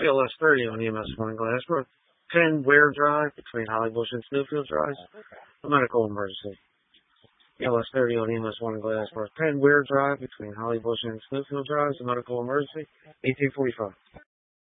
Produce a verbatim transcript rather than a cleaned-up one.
A L S thirty on E M S one in Glassboro. ten Ware Drive between Hollybush and Snowfield Drives. A medical emergency. A L S thirty on E M S one in Glassboro. ten Ware Drive between Hollybush and Snowfield Drives. A medical emergency. eighteen forty-five.